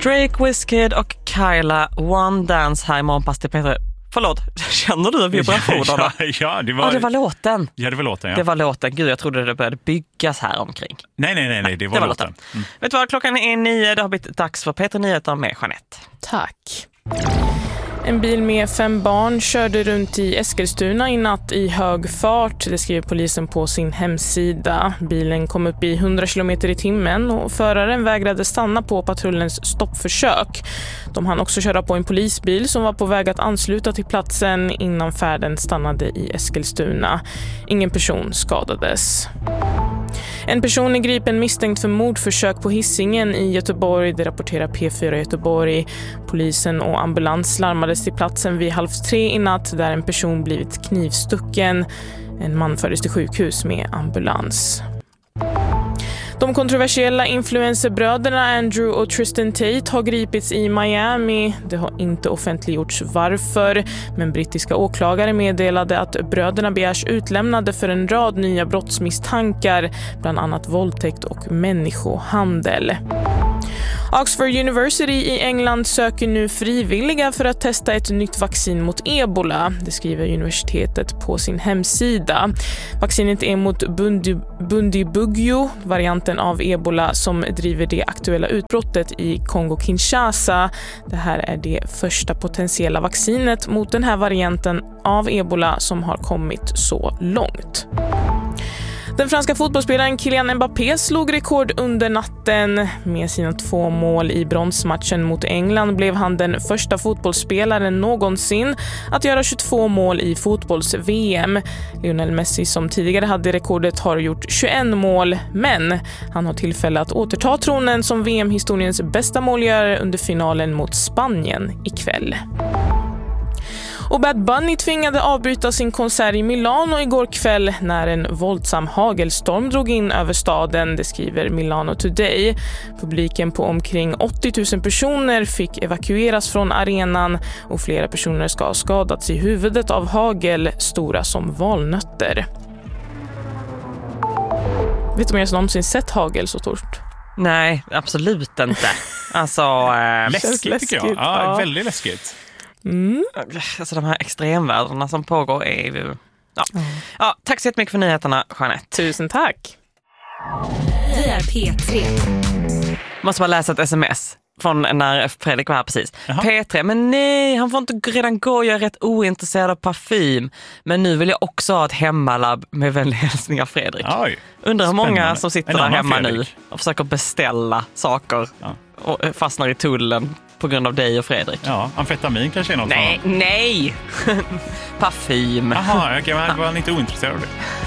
Drake, Wizkid och Kyla, One Dance här i Morgonpass till Peter. Förlåt, känner du vibrationerna? Ja, det var låten. Ja, det var låten, ja. Det var låten. Gud, jag trodde det började byggas här omkring. Nej, det var låten. Vet du vad, klockan är 9. Det har blivit dags för Peter Nyheter med Jeanette. Tack. En bil med 5 barn körde runt i Eskilstuna i natt i hög fart. Det skriver polisen på sin hemsida. Bilen kom upp i 100 km i timmen och föraren vägrade stanna på patrullens stoppförsök. De hann också köra på en polisbil som var på väg att ansluta till platsen innan färden stannade i Eskilstuna. Ingen person skadades. En person är gripen misstänkt för mordförsök på Hisingen i Göteborg. Det rapporterar P4 Göteborg. Polisen och ambulans larmades till platsen vid 2:30 i natt där en person blivit knivstucken. En man fördes till sjukhus med ambulans. De kontroversiella influencerbröderna Andrew och Tristan Tate har gripits i Miami. Det har inte offentliggjorts varför, men brittiska åklagare meddelade att bröderna begärs utlämnade för en rad nya brottsmisstankar, bland annat våldtäkt och människohandel. Oxford University i England söker nu frivilliga för att testa ett nytt vaccin mot ebola. Det skriver universitetet på sin hemsida. Vaccinet är mot Bundibugyo, varianten av ebola som driver det aktuella utbrottet i Kongo-Kinshasa. Det här är det första potentiella vaccinet mot den här varianten av ebola som har kommit så långt. Den franska fotbollsspelaren Kylian Mbappé slog rekord under natten. Med sina 2 mål i bronsmatchen mot England blev han den första fotbollsspelaren någonsin att göra 22 mål i fotbolls-VM. Lionel Messi, som tidigare hade rekordet, har gjort 21 mål, men han har tillfälle att återta tronen som VM-historiens bästa målgörare under finalen mot Spanien ikväll. Och Bad Bunny tvingade avbryta sin konsert i Milano igår kväll när en våldsam hagelstorm drog in över staden, det skriver Milano Today. Publiken på omkring 80 000 personer fick evakueras från arenan och flera personer ska ha skadats i huvudet av hagel stora som valnötter. Vet du om jag någonsin sett hagel så stort? Nej, absolut inte. Alltså, läskigt tycker jag. Ja, väldigt läskigt. Alltså de här extremvärdena som pågår är ju... Ja, tack så jättemycket för nyheterna, Jeanette. Tusen tack. Vi är P3. Måste bara läsa ett sms från när Fredrik var här precis. Jaha. P3, men nej, han får inte redan gå. Jag är rätt ointresserad av parfym. Men nu vill jag också ha ett hemmalabb med vänliga hälsningar, Fredrik. Oj, undrar hur många som sitter där hemma Fredrik nu och försöker beställa saker och fastnar i tullen på grund av dig och Fredrik. Ja, amfetamin kanske är något. Nej. Parfym. Jaha, okej, men han var inte ointresserad av det.